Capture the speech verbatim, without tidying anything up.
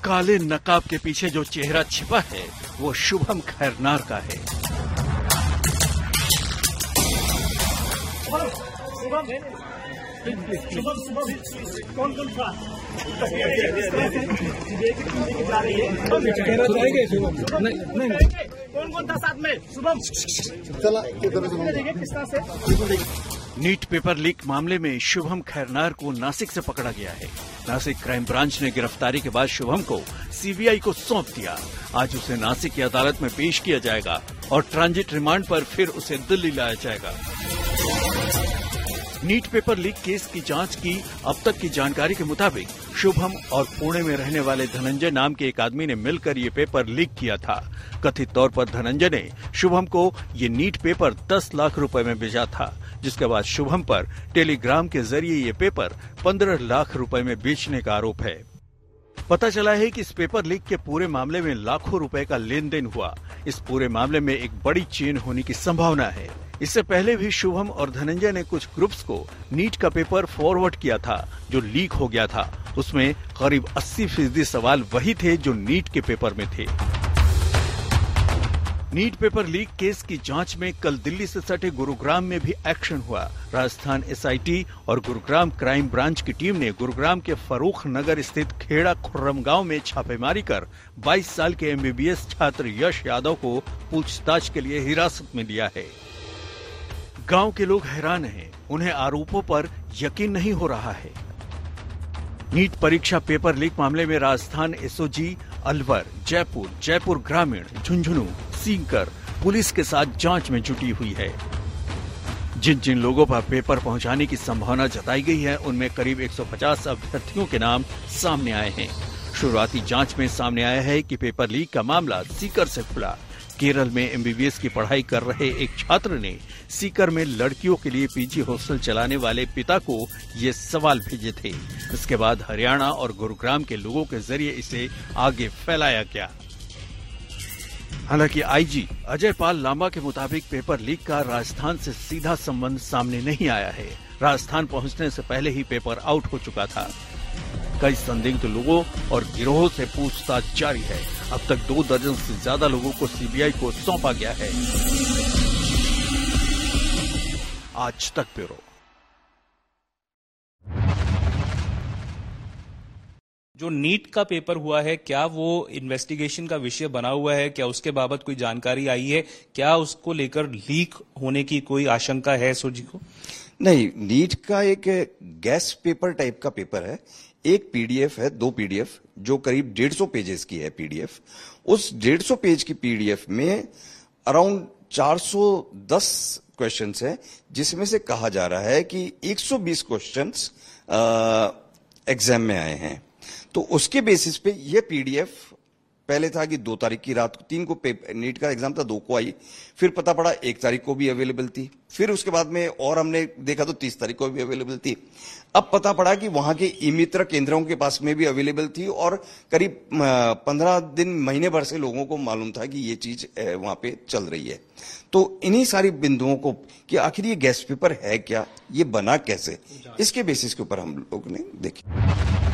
काले नकाब के पीछे जो चेहरा छिपा है वो शुभम खैरनार का है। शुभम शुभम कौन कौन था? कौन कौन था साथ में? शुभम चला किस तरह से? नीट पेपर लीक मामले में शुभम खैरनार को नासिक से पकड़ा गया है। नासिक क्राइम ब्रांच ने गिरफ्तारी के बाद शुभम को सीबीआई को सौंप दिया। आज उसे नासिक की अदालत में पेश किया जाएगा और ट्रांजिट रिमांड पर फिर उसे दिल्ली लाया जाएगा। नीट पेपर लीक केस की जांच की अब तक की जानकारी के मुताबिक शुभम और पुणे में रहने वाले धनंजय नाम के एक आदमी ने मिलकर ये पेपर लीक किया था। कथित तौर पर धनंजय ने शुभम को ये नीट पेपर दस लाख रुपए में भेजा था, जिसके बाद शुभम पर टेलीग्राम के जरिए ये पेपर पंद्रह लाख रुपए में बेचने का आरोप है। पता चला है कि इस पेपर लीक के पूरे मामले में लाखों रुपए का लेन देन हुआ। इस पूरे मामले में एक बड़ी चेन होने की संभावना है। इससे पहले भी शुभम और धनंजय ने कुछ ग्रुप्स को नीट का पेपर फॉरवर्ड किया था जो लीक हो गया था। उसमें करीब अस्सी फीसदी सवाल वही थे जो नीट के पेपर में थे। नीट पेपर लीक केस की जांच में कल दिल्ली से सटे गुरुग्राम में भी एक्शन हुआ। राजस्थान एसआईटी और गुरुग्राम क्राइम ब्रांच की टीम ने गुरुग्राम के फरूख नगर स्थित खेड़ा खुर्रम गांव में छापेमारी कर बाईस साल के एमबीबीएस छात्र यश यादव को पूछताछ के लिए हिरासत में लिया है। गांव के लोग हैरान हैं, उन्हें आरोपों पर यकीन नहीं हो रहा है। नीट परीक्षा पेपर लीक मामले में राजस्थान एसओजी, अलवर, जयपुर, जयपुर ग्रामीण, झुंझुनू, सीकर पुलिस के साथ जांच में जुटी हुई है। जिन जिन लोगों पर पेपर पहुंचाने की संभावना जताई गई है उनमें करीब एक सौ पचास अभ्यर्थियों के नाम सामने आए हैं। शुरुआती जांच में सामने आया है कि पेपर लीक का मामला सीकर से खुला। केरल में एमबीबीएस की पढ़ाई कर रहे एक छात्र ने सीकर में लड़कियों के लिए पीजी हॉस्टल चलाने वाले पिता को ये सवाल भेजे थे। इसके बाद हरियाणा और गुरुग्राम के लोगों के जरिए इसे आगे फैलाया गया। हालांकि आईजी अजय पाल लांबा के मुताबिक पेपर लीक का राजस्थान से सीधा संबंध सामने नहीं आया है। राजस्थान पहुंचने से पहले ही पेपर आउट हो चुका था। कई संदिग्ध लोगों और गिरोह से पूछताछ जारी है। अब तक दो दर्जन से ज्यादा लोगों को सीबीआई को सौंपा गया है। आज तक ब्यूरो। जो नीट का पेपर हुआ है, क्या वो इन्वेस्टिगेशन का विषय बना हुआ है? क्या उसके बाबत कोई जानकारी आई है? क्या उसको लेकर लीक होने की कोई आशंका है एसओ जी को? नहीं, नीट का एक गैस पेपर टाइप का पेपर है। एक पीडीएफ है, दो पीडीएफ जो करीब डेढ़ सौ पेजेस की है पीडीएफ। उस डेढ़ सौ पेज की पीडीएफ में अराउंड चार सौ दस क्वेश्चंस है, जिसमें से कहा जा रहा है कि एक सौ बीस क्वेश्चंस एग्जाम में आए हैं। तो उसके बेसिस पे ये पीडीएफ पहले था कि दो तारीख की रात को, तीन को नीट का एग्जाम था, दो को आई। फिर पता पड़ा एक तारीख को भी अवेलेबल थी। फिर उसके बाद में और हमने देखा तो तीस तारीख को भी अवेलेबल थी। अब पता पड़ा कि वहां के ई मित्र केंद्रों के पास में भी अवेलेबल थी और करीब पंद्रह दिन महीने भर से लोगों को मालूम था कि ये चीज वहां पे चल रही है। तो इन्हीं सारी बिंदुओं को कि आखिर ये गैस पेपर है क्या, ये बना कैसे, इसके बेसिस के ऊपर हम लोग ने देखी।